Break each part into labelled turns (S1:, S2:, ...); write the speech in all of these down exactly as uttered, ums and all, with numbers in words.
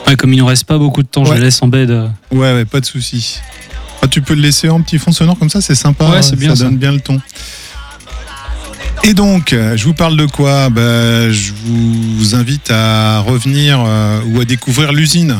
S1: Ouais, comme il nous reste pas beaucoup de temps, ouais. Je laisse en bed.
S2: Ouais, ouais, pas de souci. Ah, tu peux le laisser en petit fond sonore comme ça, c'est sympa.
S1: Ouais, c'est bien,
S2: ça, ça donne bien le ton. Et donc, je vous parle de quoi ? Bah, je vous invite à revenir euh, ou à découvrir l'usine.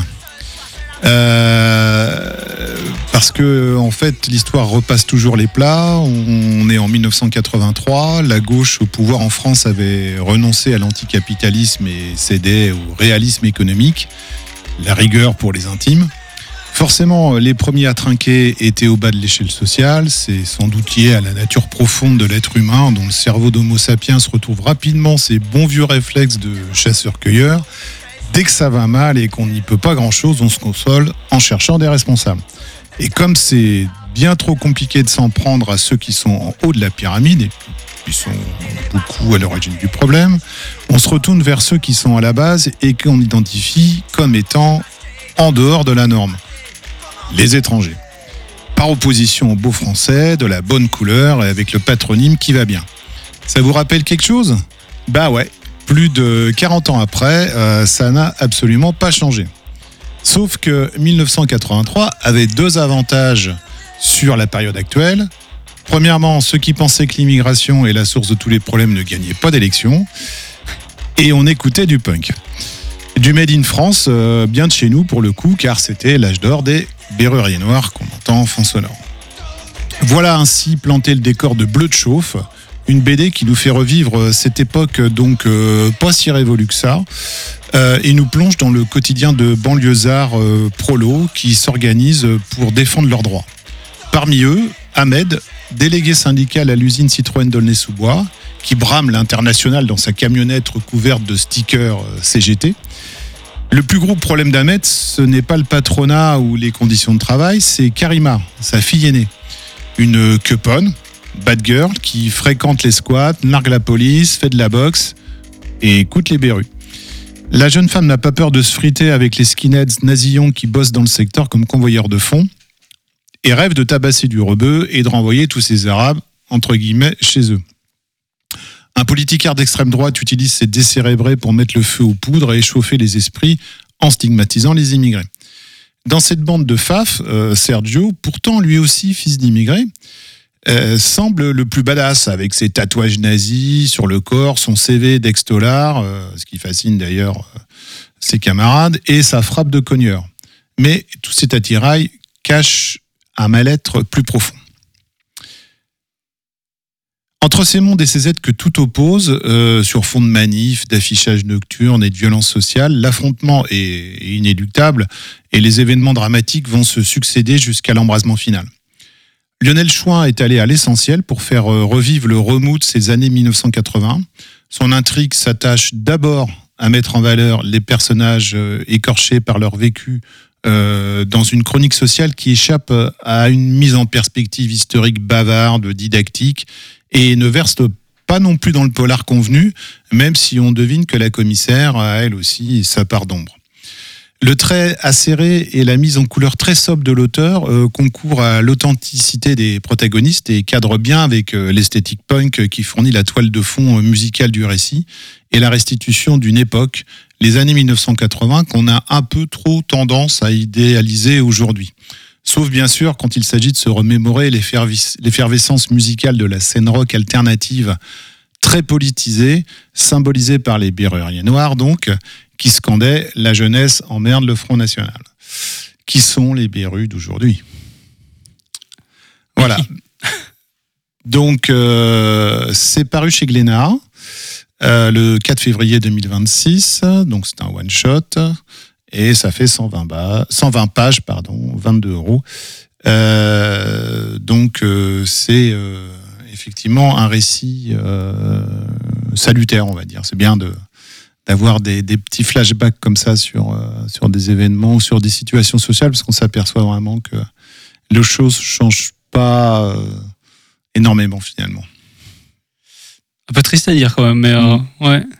S2: Euh, parce que en fait l'histoire repasse toujours les plats. On est en dix-neuf cent quatre-vingt-trois, la gauche au pouvoir en France avait renoncé à l'anticapitalisme et cédait au réalisme économique, la rigueur pour les intimes. Forcément, les premiers à trinquer étaient au bas de l'échelle sociale. C'est sans doute lié à la nature profonde de l'être humain, dont le cerveau d'Homo sapiens retrouve rapidement ses bons vieux réflexes de chasseur-cueilleur. Dès que ça va mal et qu'on n'y peut pas grand-chose, on se console en cherchant des responsables. Et comme c'est bien trop compliqué de s'en prendre à ceux qui sont en haut de la pyramide, et qui sont beaucoup à l'origine du problème, on se retourne vers ceux qui sont à la base et qu'on identifie comme étant en dehors de la norme. Les étrangers. Par opposition aux beaux français, de la bonne couleur et avec le patronyme qui va bien. Ça vous rappelle quelque chose ? Bah ouais. Plus de quarante ans après, euh, ça n'a absolument pas changé. Sauf que dix-neuf cent quatre-vingt-trois avait deux avantages sur la période actuelle. Premièrement, ceux qui pensaient que l'immigration est la source de tous les problèmes ne gagnaient pas d'élection. Et on écoutait du punk. Du Made in France, euh, bien de chez nous pour le coup, car c'était l'âge d'or des Berruriers Noirs qu'on entend en fond sonore. Voilà ainsi planté le décor de Bleu de Chauffe, une B D qui nous fait revivre cette époque donc euh, pas si révolue que ça, euh, et nous plonge dans le quotidien de banlieusards euh, prolos qui s'organisent pour défendre leurs droits. Parmi eux, Ahmed, délégué syndical à l'usine Citroën d'Aulnay-sous-Bois, qui brame l'international dans sa camionnette recouverte de stickers euh, C G T. Le plus gros problème d'Ahmed, ce n'est pas le patronat ou les conditions de travail, c'est Karima, sa fille aînée, une queponne, bad girl qui fréquente les squats, nargue la police, fait de la boxe et écoute les berrus. La jeune femme n'a pas peur de se friter avec les skinheads nazillons qui bossent dans le secteur comme convoyeurs de fonds et rêve de tabasser du rebeu et de renvoyer tous ces arabes, entre guillemets, chez eux. Un politicard d'extrême droite utilise ses décérébrés pour mettre le feu aux poudres et échauffer les esprits en stigmatisant les immigrés. Dans cette bande de faf, euh, Sergio, pourtant lui aussi fils d'immigrés, Euh, semble le plus badass avec ses tatouages nazis sur le corps, son C V d'ex-tolard, euh, ce qui fascine d'ailleurs euh, ses camarades, et sa frappe de cogneur. Mais tout cet attirail cache un mal-être plus profond. Entre ces mondes et ces êtres que tout oppose, euh, sur fond de manifs, d'affichage nocturne et de violence sociale, l'affrontement est inéluctable et les événements dramatiques vont se succéder jusqu'à l'embrasement final. Lionel Chouin est allé à l'essentiel pour faire revivre le remous de ces années dix-neuf cent quatre-vingts. Son intrigue s'attache d'abord à mettre en valeur les personnages écorchés par leur vécu euh, dans une chronique sociale qui échappe à une mise en perspective historique bavarde, didactique, et ne verse pas non plus dans le polar convenu, même si on devine que la commissaire a elle aussi sa part d'ombre. Le trait acéré et la mise en couleur très sobre de l'auteur euh, concourent à l'authenticité des protagonistes et cadrent bien avec euh, l'esthétique punk qui fournit la toile de fond euh, musicale du récit et la restitution d'une époque, les années dix-neuf cent quatre-vingts, qu'on a un peu trop tendance à idéaliser aujourd'hui. Sauf bien sûr quand il s'agit de se remémorer l'effervescence musicale de la scène rock alternative très politisée, symbolisée par les Berruriers Noirs donc, qui scandait « La jeunesse emmerde le Front National ». Qui sont les Berrus d'aujourd'hui ? Voilà. Donc, euh, c'est paru chez Glénat euh, le quatre février deux mille vingt-six. Donc, c'est un one-shot. Et ça fait cent vingt, ba- cent vingt pages, pardon, vingt-deux euros. Euh, donc, euh, c'est euh, effectivement un récit euh, salutaire, on va dire. C'est bien de... d'avoir des, des petits flashbacks comme ça sur, euh, sur des événements ou sur des situations sociales, parce qu'on s'aperçoit vraiment que les choses ne changent pas euh, énormément finalement.
S1: Un peu triste à dire quand même, mais euh, ouais.